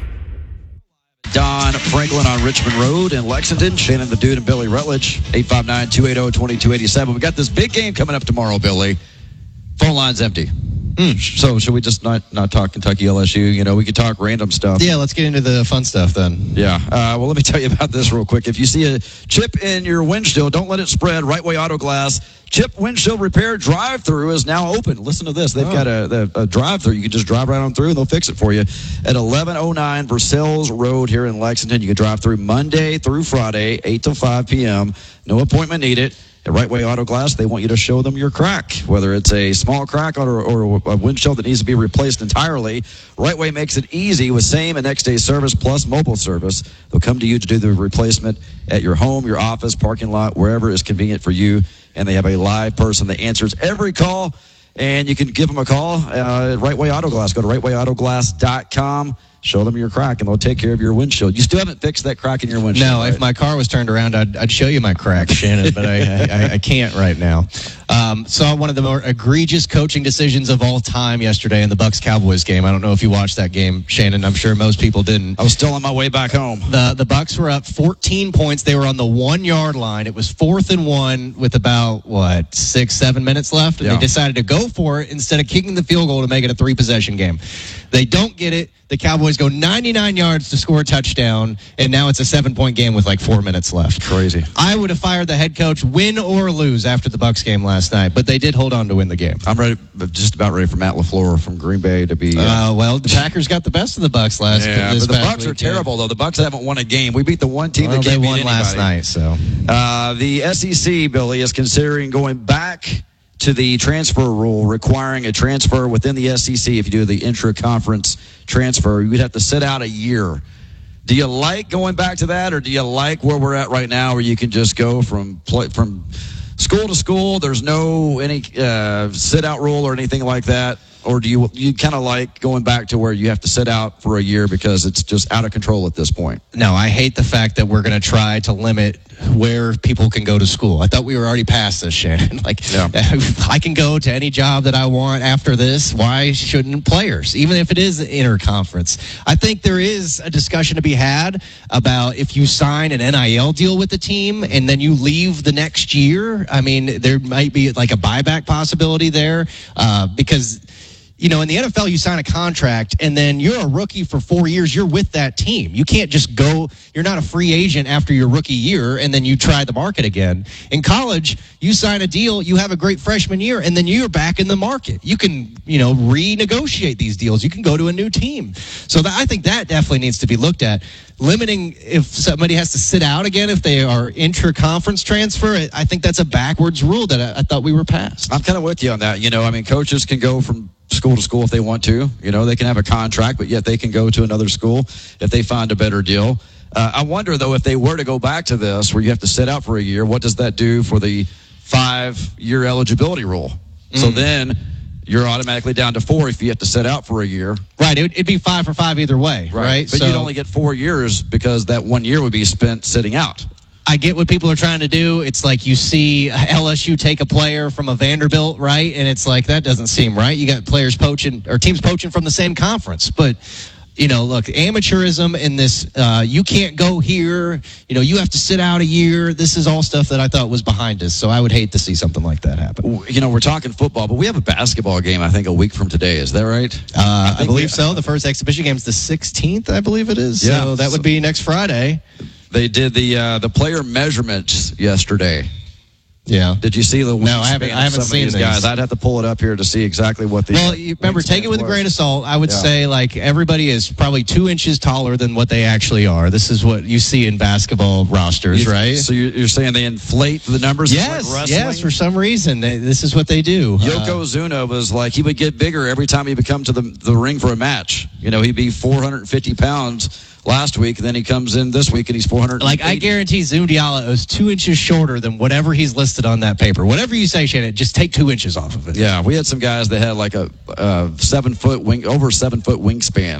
Don Franklin on Richmond Road in Lexington. Shannon the Dude and Billy Rutledge. eight five nine, two eight zero, two two eight seven. We got this big game coming up tomorrow, Billy. Phone line's empty. Mm. So should we just not, not talk Kentucky L S U? You know, we could talk random stuff. Yeah, let's get into the fun stuff then. Yeah. Uh, well, let me tell you about this real quick. If you see a chip in your windshield, don't let it spread. Right Way Auto Glass chip windshield repair drive-through is now open. Listen to this. They've oh. got a, a, a drive-through. You can just drive right on through, and they'll fix it for you at eleven oh nine Versailles Road here in Lexington. You can drive through Monday through Friday, eight to five p.m. No appointment needed. At Right Way Auto Glass, they want you to show them your crack, whether it's a small crack or, or a windshield that needs to be replaced entirely. Right Way makes it easy with same and next day service plus mobile service. They'll come to you to do the replacement at your home, your office, parking lot, wherever is convenient for you. And they have a live person that answers every call. And you can give them a call uh, at Right Way Auto Glass. Go to right way auto glass dot com. Show them your crack, and they'll take care of your windshield. You still haven't fixed that crack in your windshield. No, right? If my car was turned around, I'd, I'd show you my crack, Shannon, but I, I, I can't right now. Um, saw one of the more egregious coaching decisions of all time yesterday in the Bucs-Cowboys game. I don't know if you watched that game, Shannon. I'm sure most people didn't. I was still on my way back home. The the Bucs were up fourteen points. They were on the one-yard line. It was fourth and one with about, what, six, seven minutes left? And yeah. They decided to go for it instead of kicking the field goal to make it a three-possession game. They don't get it. The Cowboys go ninety-nine yards to score a touchdown, and now it's a seven-point game with like four minutes left. Crazy. I would have fired the head coach, win or lose, after the Bucs game last night, but they did hold on to win the game. I'm ready, just about ready for Matt LaFleur from Green Bay to be. Uh, uh, well, the Packers got the best of the Bucs last. Yeah, this but the past Bucs week, are terrible yeah. though. The Bucs haven't won a game. We beat the one team well, that can't they beat won anybody. last night. So uh, the S E C, Billy, is considering going back to the transfer rule, requiring a transfer within the S E C. If you do the intra-conference transfer, you'd have to sit out a year. Do you like going back to that, or do you like where we're at right now, where you can just go from play, from school to school? There's no any uh, sit-out rule or anything like that. Or do you you kind of like going back to where you have to sit out for a year because it's just out of control at this point? No, I hate the fact that we're going to try to limit where people can go to school. I thought we were already past this, Shannon. Like, yeah. I can go to any job that I want after this. Why shouldn't players, even if it is interconference? I think there is a discussion to be had about if you sign an N I L deal with the team and then you leave the next year. I mean, there might be like a buyback possibility there uh, because – you know, in the N F L, you sign a contract, and then you're a rookie for four years. You're with that team. You can't just go. You're not a free agent after your rookie year, and then you try the market again. In college, you sign a deal, you have a great freshman year, and then you're back in the market. You can, you know, renegotiate these deals. You can go to a new team. So that, I think that definitely needs to be looked at. Limiting if somebody has to sit out again if they are intra-conference transfer, I think that's a backwards rule that I, I thought we were past. I'm kind of with you on that. You know, I mean, coaches can go from school to school if they want to. You know, they can have a contract, but yet they can go to another school if they find a better deal. Uh, I wonder, though, if they were to go back to this where you have to sit out for a year, what does that do for the five-year eligibility rule? Mm-hmm. So then you're automatically down to four if you have to sit out for a year. Right. It would, it'd be five for five either way, right? right? But so, you'd only get four years because that one year would be spent sitting out. I get what people are trying to do. It's like you see L S U take a player from a Vanderbilt, right? And it's like, that doesn't seem right. You got players poaching or teams poaching from the same conference. But, you know, look, amateurism in this, uh, you can't go here. You know, you have to sit out a year. This is all stuff that I thought was behind us. So I would hate to see something like that happen. You know, we're talking football, but we have a basketball game, I think, a week from today. Is that right? Uh, I, I believe so. The first exhibition game is the sixteenth, I believe it is. Yeah. So that would be next Friday. They did the uh, the player measurements yesterday. Yeah. Did you see the? No, I haven't. I haven't seen these guys. I'd have to pull it up here to see exactly what the. Well, you remember, take it with was. a grain of salt. I would yeah. say like everybody is probably two inches taller than what they actually are. This is what you see in basketball rosters, you, right? So you're, you're saying they inflate the numbers? Yes, like yes. For some reason, they, this is what they do. Yokozuna uh, was like he would get bigger every time he would come to the the ring for a match. You know, he'd be four hundred fifty pounds. Last week, and then he comes in this week and he's four hundred. Like, I guarantee Zoom Diallo is two inches shorter than whatever he's listed on that paper. Whatever you say, Shannon, just take two inches off of it. Yeah, we had some guys that had like a, a seven foot wing, over seven foot wingspan.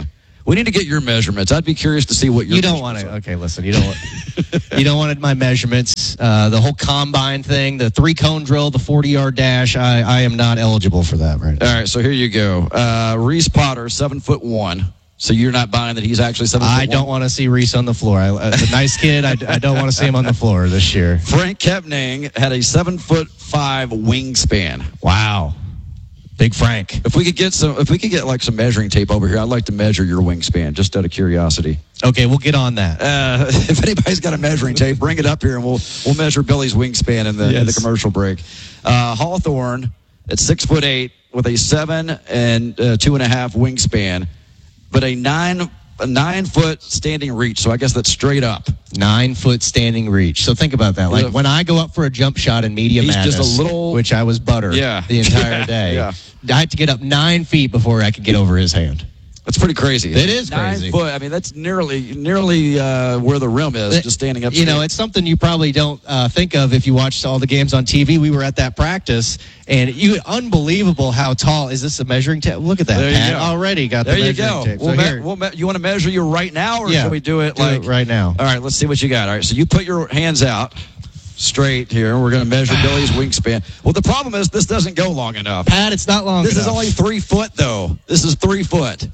We need to get your measurements. I'd be curious to see what your You don't want to. Okay, listen. You don't. Want, you don't want my measurements. Uh, the whole combine thing, the three cone drill, the forty yard dash. I, I am not eligible for that right now. All right, so here you go. Uh, Reese Potter, seven foot one. So you're not buying that he's actually seven foot I don't want to see Reese on the floor. I, uh, a nice kid. I, I don't want to see him on the floor this year. Frank Kepning had a seven foot five wingspan. Wow. Big Frank. If we could get some, if we could get like some measuring tape over here, I'd like to measure your wingspan, just out of curiosity. Okay, we'll get on that. Uh, if anybody's got a measuring tape, bring it up here, and we'll we'll measure Billy's wingspan in the, yes. in the commercial break. Uh, Hawthorne at six foot eight with a seven and uh, two and a half wingspan, but a nine a nine foot standing reach. So I guess that's straight up. Nine foot standing reach. So think about that. Like yeah. when I go up for a jump shot in Media He's Madness, just a little, which I was butter yeah. the entire day. yeah. I had to get up nine feet before I could get over his hand. That's pretty crazy. It is Nine crazy. foot. I mean, that's nearly nearly uh, where the rim is, it, just standing up. You know, it's something you probably don't uh, think of if you watch all the games on T V. We were at that practice, and you unbelievable how tall is this a measuring tape? Look at that, there Pat. You go. Already got there the you measuring go. tape. We'll so me- we'll me- you want to measure you right now, or yeah, should we do it do like it right now? All right, let's see what you got. All right, so you put your hands out straight here. We're going to measure Billy's wingspan. Well, the problem is this doesn't go long enough. Pat, it's not long this enough. This is only three foot, though. This is three foot.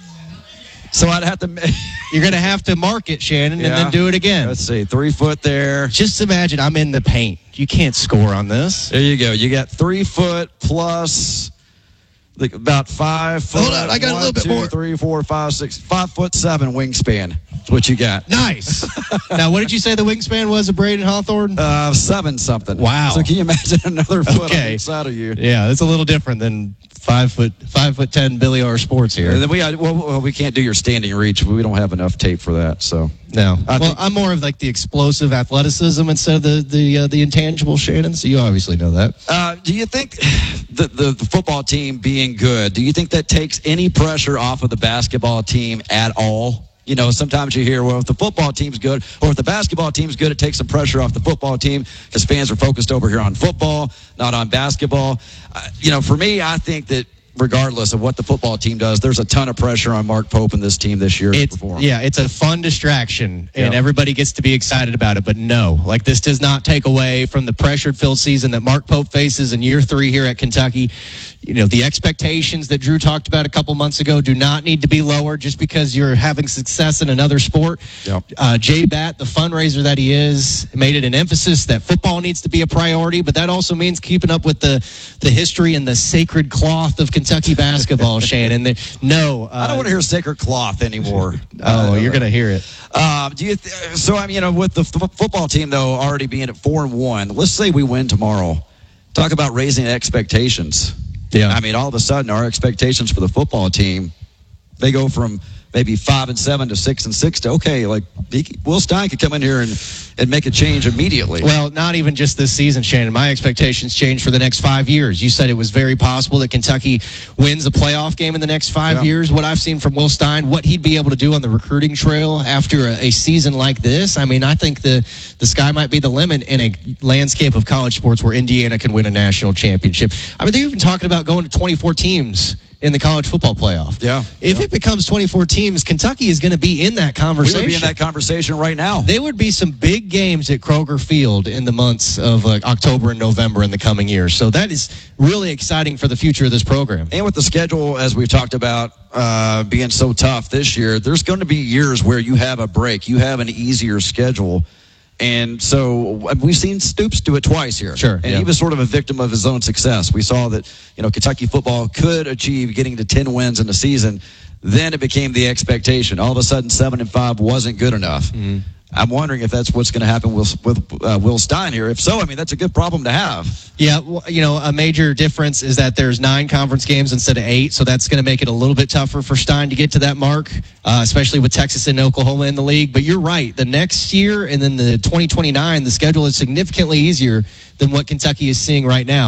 So I'd have to. You're going to have to mark it, Shannon, yeah. and then do it again. Let's see, three foot there. Just imagine I'm in the paint. You can't score on this. There you go. You got three foot plus like about five foot. Hold on, I got one, a little bit two, more. Three, four, five, six, five foot seven wingspan. That's what you got. Nice. Now, what did you say the wingspan was of Braden Hawthorne? Uh, seven something. Wow. So can you imagine another foot okay. on each side of you? Yeah, that's a little different than five foot five foot ten Billy R Sports here. And then we well, well, we can't do your standing reach. We don't have enough tape for that. So no. I well, think, I'm more of like the explosive athleticism instead of the the uh, the intangible, Shannon. So you obviously know that. Uh, do you think the, the the football team being good? Do you think that takes any pressure off of the basketball team at all? You know, sometimes you hear, well, if the football team's good or if the basketball team's good, it takes some pressure off the football team because fans are focused over here on football, not on basketball. Uh, you know, for me, I think that regardless of what the football team does, there's a ton of pressure on Mark Pope and this team this year. It's, to perform. Yeah, it's a fun distraction, and yeah. everybody gets to be excited about it. But no, like this does not take away from the pressured-filled season that Mark Pope faces in year three here at Kentucky. You know, the expectations that Drew talked about a couple months ago do not need to be lowered just because you're having success in another sport. Yep. Uh, J-Bat, the fundraiser that he is, made it an emphasis that football needs to be a priority, but that also means keeping up with the, the history and the sacred cloth of Kentucky basketball, Shannon. No. Uh, I don't want to hear sacred cloth anymore. Oh, uh, you're going to hear it. Um, do you? Th- so I mean, you know, with the f- football team though already being at four and one, let's say we win tomorrow. Talk about raising expectations. Yeah. I mean, all of a sudden, our expectations for the football team, they go from maybe five and seven to six and six to okay, like he, Will Stein could come in here and, and make a change immediately. Well, not even just this season, Shannon. My expectations change for the next five years. You said it was very possible that Kentucky wins a playoff game in the next five yeah. years. What I've seen from Will Stein, what he'd be able to do on the recruiting trail after a, a season like this, I mean, I think the, the sky might be the limit in a landscape of college sports where Indiana can win a national championship. I mean, they're even talking about going to twenty-four teams in the college football playoff. Yeah. If yeah. it becomes twenty-four teams, Kentucky is going to be in that conversation. We would be in that conversation right now. There would be some big games at Kroger Field in the months of uh, October and November in the coming years. So that is really exciting for the future of this program. And with the schedule, as we've talked about, uh, being so tough this year, there's going to be years where you have a break. You have an easier schedule. And so we've seen Stoops do it twice here. Sure. And yeah. he was sort of a victim of his own success. We saw that, you know, Kentucky football could achieve getting to ten wins in a season. Then it became the expectation. All of a sudden, seven and five wasn't good enough. Mm-hmm. I'm wondering if that's what's going to happen with, with uh, Will Stein here. If so, I mean, that's a good problem to have. Yeah, well, you know, a major difference is that there's nine conference games instead of eight, so that's going to make it a little bit tougher for Stein to get to that mark, uh, especially with Texas and Oklahoma in the league. But you're right. The next year and then the twenty twenty-nine, the schedule is significantly easier than what Kentucky is seeing right now.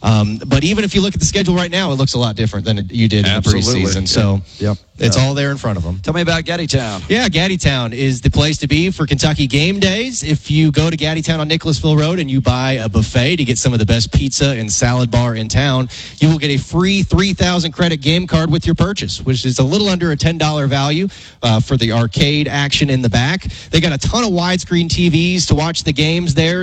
Um, but even if you look at the schedule right now, it looks a lot different than you did Absolutely. in the preseason. So yep. it's yep. all there in front of them. Tell me about Gaddytown. Yeah, Gaddytown is the place to be for Kentucky game days. If you go to Gaddytown on Nicholasville Road and you buy a buffet to get some of the best pizza and salad bar in town, you will get a free three thousand credit game card with your purchase, which is a little under a ten dollars value uh, for the arcade action in the back. They got a ton of widescreen T Vs to watch the games there.